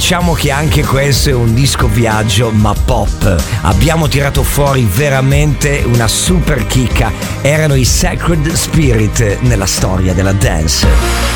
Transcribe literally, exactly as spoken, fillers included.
diciamo che anche questo è un disco viaggio ma pop. Abbiamo tirato fuori veramente una super chicca. Erano i Sacred Spirit nella storia della dance.